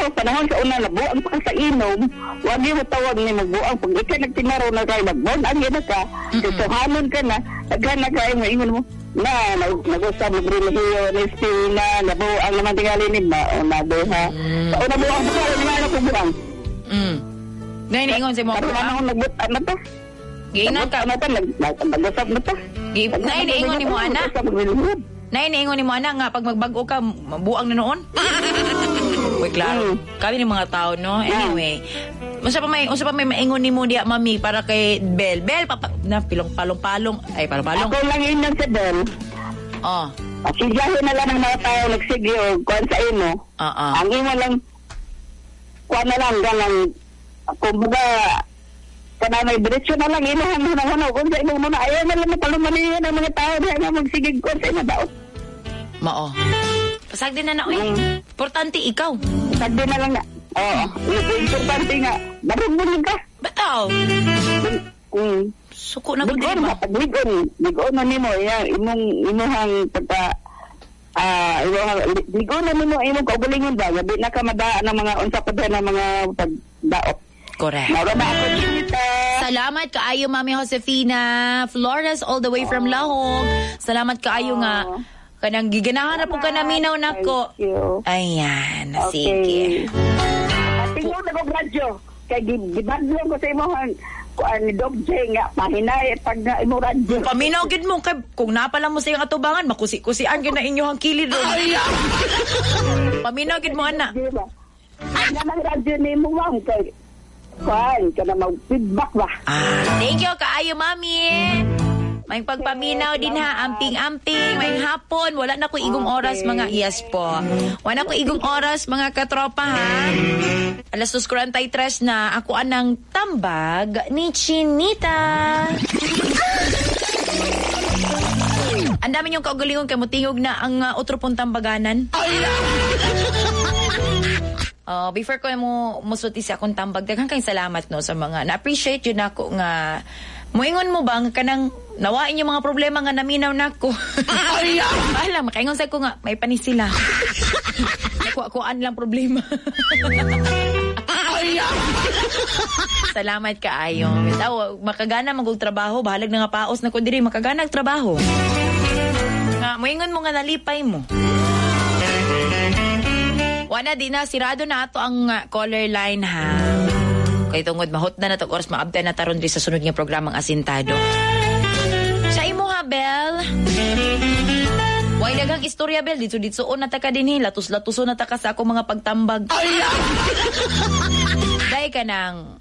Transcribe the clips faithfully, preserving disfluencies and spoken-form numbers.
Pero panahon sa una na buang pa sa inom, wag mo tawag ni magbuang pag ikaw nagtinaro na kay magbuang ang yun ka, susuhanon ka na, nagana ka mo ingon mo na nag-usap mag-relihiyo ni Spina, nabuang naman tingali ni ba o nabuha. Sa una buang pa rin nga ako buang. Mm. Ngayon ingon si mo. Pero ano nagbutan na to? Giingon ka. Ano to? Nag-usap na to? Ngayon ingon ni mo, ana? Nay, niingon ni mo, anak, nga, pag magbago ka, buang na noon? Uy, klaro. Kami ni mga tao, no? Anyway. Unsa pa may, unsa pa may maingon ni mo diya, mami, para kay Bel. Bel, papa, na, pilong, palong, palong. Ay, palong, palong. Ako lang yun lang sa Bel. Oh. Sigahin na lang ng mga tao, nagsige, o kuhan sa ino. Oo. Ang imo lang, kuhan na lang, ganang, kumbaga, kanamay diretsyo na lang, inahan mo na ano, kung sa ino muna, ayaw na lang mapalumanin ng mga tao, dahil nga magsigig kuhan sa ino daot. Mao. Pasag din na na, uy. Mm. Importante ikaw. Pasag din na lang na. Oo. Importante nga. Marunong ka. Bataw. Mm. Suko na ko din ba? Ligon. Ligon na nimo. Imong imuhang pagka... Ah, uh, ligon na nimo. Imong kaugalingon ba? Gabi na ka madaan ng mga unsa pa na mga pagdaot. Correct. Salamat kaayo, Mami Josefina Flores, all the way from Lahog. Salamat kaayo nga. Kanang giganahan na po ka naminaw na ko. Ayan, okay. Sige. Tingnan na ko radyo. Kaya gibadlo ko sa imo kuan ni Doc J nga pahinay pag na imo radyo. Paminaw gid mo kay kung napala mo sa iyong atubangan makusi-kusian gyud na inyong kilid ron. Paminaw gid mo ana. Ana nang radyo ni mo wang kay kuan kana mag-feedback ba. Ah, thank you kaayo, Mami. May pagpaminaw din ha, amping-amping, may hapon, wala na ko igong oras mga yes po. Wala ko igong oras mga katropa ha. alas dos kuwarenta y tres na, ako anang tambag ni Chinita. Ang dami niyong kaugalingon kay mutingog na ang uh, otro pong tambaganan. Uh, before ko mo musuti sa akong tambag, daghang kayong salamat no sa mga na-appreciate yun ako nga muingon mo bang kanang nawain yung mga problema nga naminaw nako. Alam, makaingon sa ko nga may panis sila. Nakuha-kuhaan lang problema. Salamat kaayo. Bitaw, makagana magug trabaho, bahalag na nga paos na ko diri makagana og trabaho. Nga muingon mo nga nalipay mo. Wala di na sirado na ato ang uh, caller line ha. Kay tungod mahot na natag oras maabda na taron sa sunod nga programang Asintado. Sa imo ha, Bel. Way daghang istorya, Bel. Dito dito on na ta ka dinhi, latus-latuso na ta ka sa ako mga pagtambag. Day ka nang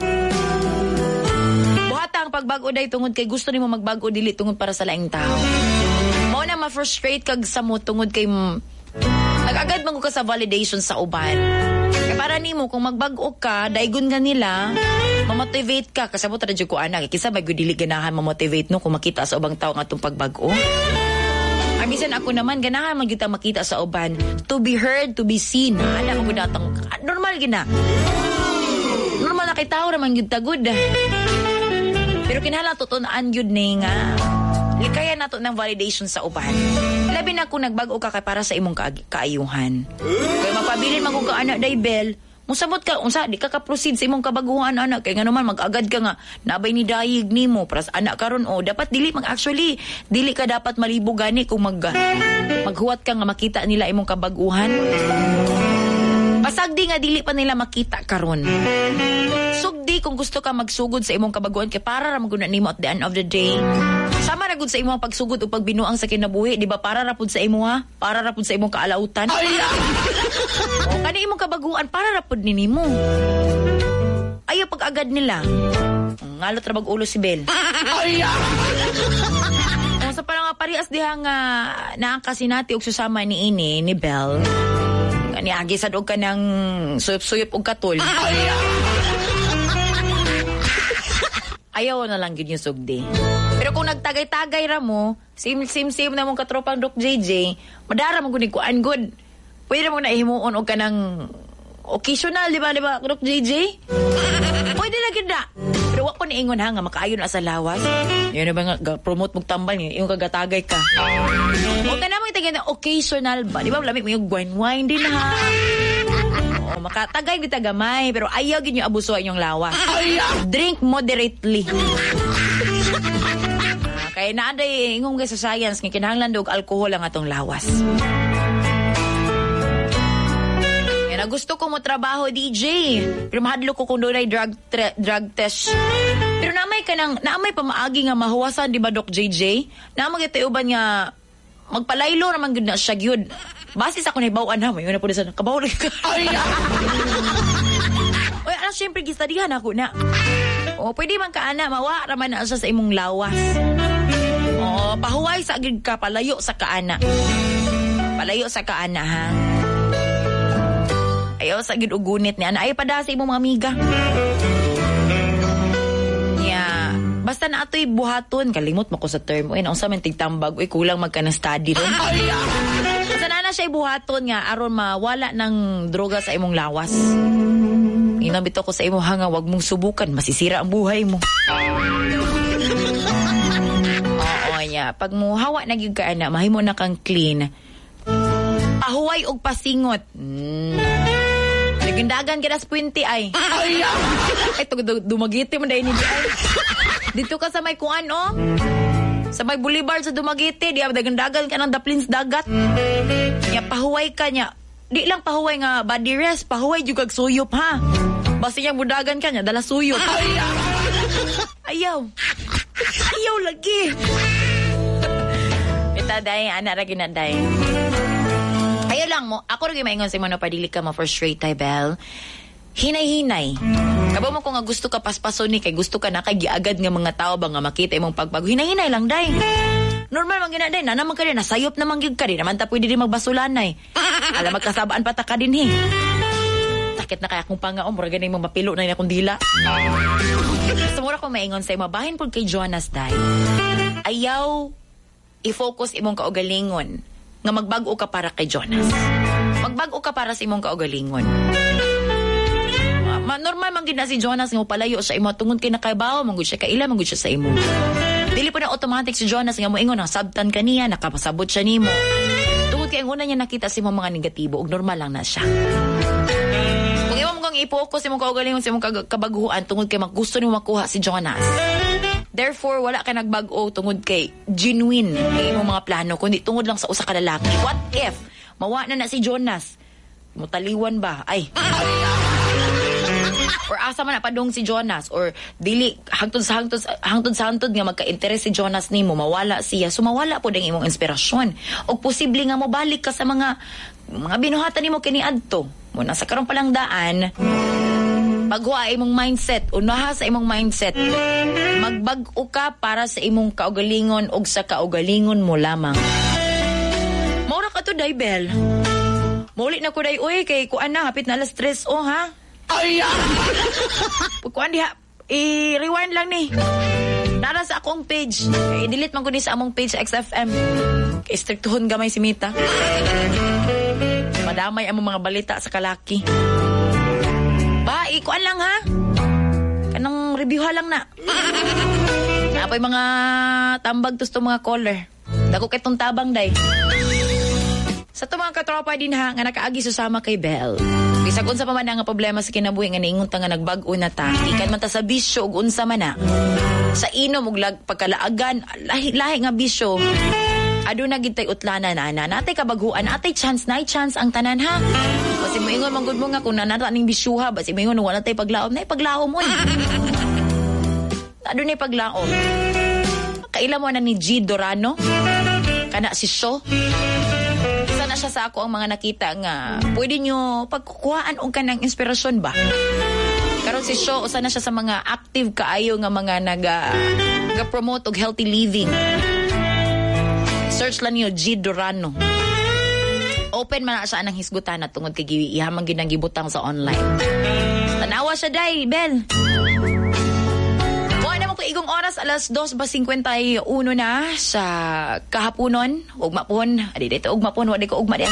buhatang pagbago day tungod kay gusto nimo magbago dili tungod para sa laing tao. Mao na ma-frustrate kag sa mo tungod kay nag-agad man ko ka sa validation sa uban. Para nimo kung magbago ka, daigon nga nila, ma-motivate ka. Kasabot na dyan ko, anak. Kisa ba dili ganahan ma-motivate no kung makita sa ubang tao nga itong pagbago? Amisan ako naman, ganahan mag-kita makita sa uban. To be heard, to be seen. Anak ko datang, normal gina. Normal na kay tao naman yun tagod. Pero kinahanglan tutunaan yun na nga. Likaya nato ng validation sa uban. Labi na kung nagbago ka kay para sa imong ka- kaayuhan. Kaya mapabilin man kung ka anak day Bel, musabot ka, unsa di ka ka-proceed sa imong kabaguhan anak. Kaya nga naman mag-agad ka nga, nabay ni dayig nimo pras anak karon o dapat dili mag actually dili ka dapat malibo gani kung mag maghuwat ka nga makita nila imong kabaguhan. Pasagdi nga dili pa nila makita karon. Sugdi kung gusto ka magsugod sa imong kabaguhan kay para ra maguna nimo at the end of the day. Sama ra gud sa imong pagsugod o pagbinuang sa kinabuhi, di ba? Para ra pud sa imo ha? Para ra pud sa imong kaalautan. O kani imong kabaguhan para ra pud nimo. Ayo pag-agad nila. Ngalot ra bag ulo si Bel. O sa parang parehas diha nga naangkasinati og susama ni ini ni Bel. Ni agi sad og kanang suyop-suyop og katul. Ayaw na lang gid yung sugdi. Pero kung nagtagay-tagay ra mo, sim-sim-sim na mong katropang Doc J J, madara mo kunig kuan good. Pwede mo na ihimuon og kanang occasional, di ba, di ba, Doc J J? Pwede na gid na. Pero wag ko niingon ha nga makaayon na sa lawas. Yan na ba nga promote mong tambal niya, yung kagatagay ka. Huwag ka naman tingin na occasional ba? Di ba, lamig mo yung wine-wine din ha? Oo, makatagay kita gamay, pero ayaw ginyo abuso inyong lawas. Drink moderately. ah, kaya naaday ingong guys sa science nga kinahanglan dog alcohol ang atong lawas. Yan, gusto ko mo trabaho D J. Pero mahadlo ko kung doon ay drug, tre- drug test. Pero naamay ka nang, naamay pa maagi nga mahuwasan, di ba, Doc J J? Naamay kita uban nga magpalaylo naman gud na siya gyud. Base sa kunay bawaan ha, mayon na po sa kabaw ka. Ay. Oy, ano syempre gistadihan ako na. O pwede man ka ana mawa ra man na siya sa imong lawas. O pahuway sa gid ka palayo sa kaana. Palayo sa kaana ha. Ayaw sa gid ugunit ni ana ay pada sa imong mga amiga. Basta na ato'y buhaton. Kalimot mo ko sa term. Uy, naunsa man tigtambag. Uy, kulang magka ng study ron. Basta na na siya'y buhaton nga. Aron mawala ng droga sa imong lawas. Inabito ko sa imong hanga. Wag mong subukan. Masisira ang buhay mo. Oo, niya. Pag mo hawa na gyud ka ana, mahimo na kang clean. Pahuway og pasingot. Hmm. Nagindagan ka na sa puwente ay. Ay, dumagiti mo dahil ni ay. Dito ka sa may kuan, oh. Sa may boulevard sa Dumaguete, di dagandagan ka ng daplins dagat. Nya pahuway ka nya. Di lang pahuway nga body rest, pahuway jud kag suyop ha. Basta nya budagan ka nya dala suyop. Ayaw. Ayaw lagi. Ita day ana ra ginaday. Ayaw lang mo, ako ra gimaingon sa mo no padili ka ma-frustrate tay Bel. Hinay-hinay. Kaba mo ko nga gusto ka paspason ni kay gusto ka na kay giagad nga mga tao ba nga makita imong pagbago. Hinay-hinay lang day. Normal man gina day, na naman ka din, nasayop naman gyud ka din, naman ta pwede din magbasulanay. Alam magkasabaan pa ta ka din he. Sakit na kaya akong pangaon, mura ganay mo mapilo na akong dila. Sumura ko maingon sa mabahin pud kay Jonas day. Ayaw i-focus imong kaugalingon nga magbago ka para kay Jonas. Magbago ka para sa imong kaugalingon. Ma normal man gid na si Jonas nga palayo sa imo tungod kay nakaibaw man gud siya kaila man gud siya sa imo. Dili pa na automatic si Jonas nga moingon nga sabtan kaniya nakapasabot siya nimo. Tungod kay ang una niya nakita si mga negatibo ug normal lang na siya. Kung imo mong i-focus imong kaugalingon sa imong kabaguhan tungod kay maggusto nimo makuha si Jonas. Therefore wala ka nagbag-o tungod kay genuine kay imong mga plano kundi tungod lang sa usa ka lalaki. What if mawa na na si Jonas? Mutaliwan ba? Ay. Or asa man na padung si Jonas or dili hangtod sa hangtod hangtod sa hangtod nga magka-interes si Jonas nimo mawala siya so mawala po ding imong inspirasyon o posible nga mobalik ka sa mga mga binuhatan nimo kini adto mo na sa karon pa lang daan paghuwa imong mindset unaha sa imong mindset magbag-o ka para sa imong kaugalingon ug sa kaugalingon mo lamang maura ka to day Bel muli na ko day uy kay kuan na hapit na alas tres o ha. Ay! Pagkuhan diha, i-rewind lang ni. Nara sa akong page. I-delete man ko ni sa among page sa X F M. Istriktuhon gamay si Mita. Madamay among mga balita sa kalaki. Ba, ikuan lang ha. Kanang review ha lang na. Napay mga tambag tos to mga caller. Dako kay tong tabang day. Sa to mga katropa din ha, nga nakaagi susama kay Bel. Bisag unsa pa man nga problema sa kinabuhi nga niingon ta nga nagbag-o na ta. Ikan man ta sa bisyo ug unsa man na. Sa inom ug lag pagkalaagan, lahi-lahi nga bisyo. Aduna gid tay utlanan ana. Natay kabaguan, natay chance, nay chance ang tanan ha. Basi mo ingon manggod mo nga kung nanata ning bisyuha, basi mo ingon wala tay paglaom, nay paglaom mo. Adunay paglaom. Kaila mo na ni G Dorano. Kana si Sho. Na siya sa ako ang mga nakita nga pwede nyo pagkukuhaan o ka ng inspirasyon ba? Karon si Sho, usa na siya sa mga active kaayo nga mga naga-promote og healthy living. Search lang niyo G Dorano. Open man na siya anang hisgutan na tungod kay ihamang ginang gibutang sa online. Tanawa siya day, Bel. Igong oras alas dos ba cincuenta y uno na sa kahaponon ugma pon adi dito ugma pon wadi ko ugma diyan.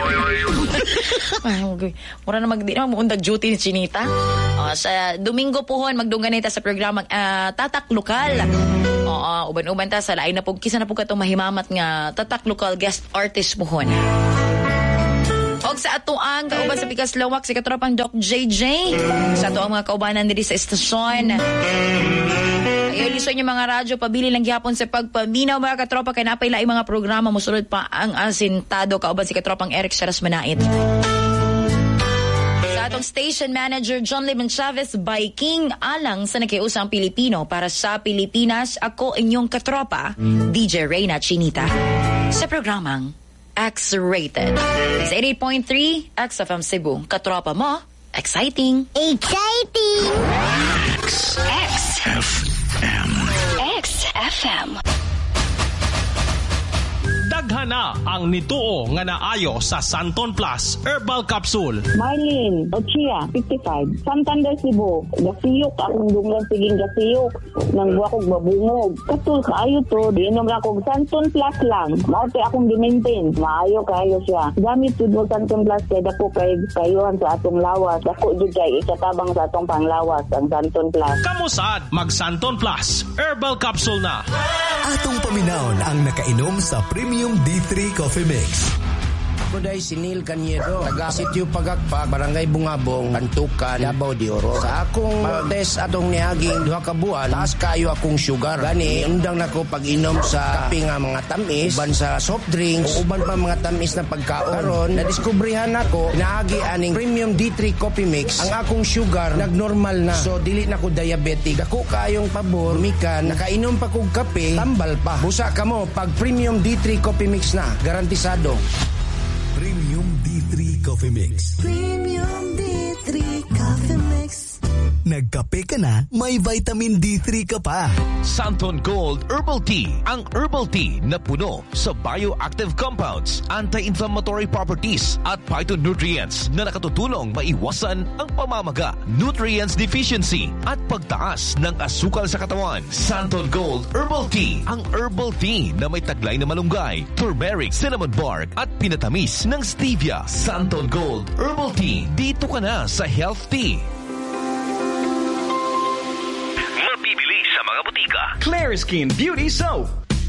Mura na magdi na muundag duty ni Chinita. Uh, sa Domingo pohon magdunggan nita sa programa uh, Tatak Lokal. Oo, uh, uban-uban ta sa lain na pug kisa na pug katong mahimamat nga Tatak Lokal guest artist pohon. Og Og sa atuang kauban sa Pikas Lawak si katropang Doc J J. Sa atuang mga kaubanan diri sa estasyon. Ayaw liso niyo mga radyo, pabili lang gyapon sa pagpaminaw mga katropa kay napay laing mga programa mosulod pa ang asintado kauban si katropang Eric Sharas Manait. Sa atong station manager John Limon Chavez Biking alang sa nakiusang Pilipino para sa Pilipinas, ako inyong katropa D J Reyna Chinita sa programang X-Rated. Sa eighty-eight point three X F M Cebu, katropa mo, exciting. Exciting! X F M. X F M. Daghana ang nituo nga naayo sa Santon Plus Herbal Capsule. Marlene Ochia, fifty-five. Santander, Cebu. Gasiyok akong dunggan siging gasiyok. Nang buwa kong babungog. Katul kaayo to. Diinom lang kong Santon Plus lang. Maute akong di-maintain. Maayo kaayo siya. Gamit to do Santon Plus kay dako kay kayuhan sa atong lawas. Dako jud kay ikatabang sa atong panglawas ang Santon Plus. Kamusad mag Santon Plus Herbal Capsule na. Atong paminawon ang nakainom sa Premium D three Coffee Mix. Ako day si Neil Cañedo, taga Sitio Pagagpag, Barangay Bungabong, Antukan, Davao de Oro. Sa akong test atong niaging duha ka buwan, taas kayo akong sugar. Gani, undang nako pag-inom sa kape nga mga tamis, uban sa soft drinks, o uban pa mga tamis na pagkaon. Karon, nadiskubrihan nako, naagi aning Premium D three Coffee Mix. Ang akong sugar, nagnormal na. So, dili na ko diabetic. Ako kayong pabor, mikan, nakainom pa kong kape, tambal pa. Busa ka mo, pag Premium D three Coffee Mix na, garantisado. Premium D three Coffee Mix. Premium D three Coffee Mix. Nagkape ka na, may vitamin D three ka pa. Santon Gold Herbal Tea. Ang herbal tea na puno sa bioactive compounds, anti-inflammatory properties at phytonutrients na nakatutulong maiwasan ang pamamaga, nutrients deficiency at pagtaas ng asukal sa katawan. Santon Gold Herbal Tea. Ang herbal tea na may taglay na malunggay, turmeric, cinnamon bark at pinatamis ng stevia. Santon Gold Herbal Tea. Dito ka na sa Health Tea. Mabibili sa mga butika. Clear Skin Beauty Soap.